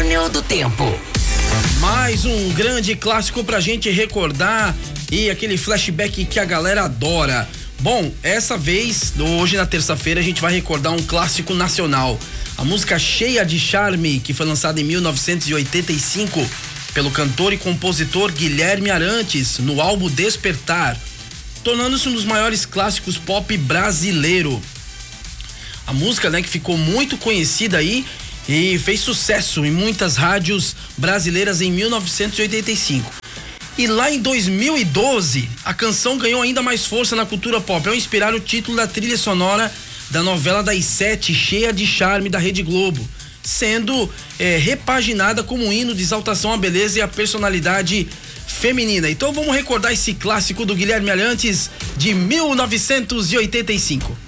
Túnel do Tempo. Mais um grande clássico pra gente recordar e aquele flashback que a galera adora. Bom, essa vez, hoje na terça-feira, a gente vai recordar um clássico nacional. A música Cheia de Charme, que foi lançada em 1985 pelo cantor e compositor Guilherme Arantes no álbum Despertar, tornando-se um dos maiores clássicos pop brasileiro. A música, que ficou muito conhecida aí e fez sucesso em muitas rádios brasileiras em 1985. E lá em 2012, a canção ganhou ainda mais força na cultura pop ao inspirar o título da trilha sonora da novela das 7, Cheia de Charme, da Rede Globo, sendo repaginada como um hino de exaltação à beleza e à personalidade feminina. Então vamos recordar esse clássico do Guilherme Arantes de 1985.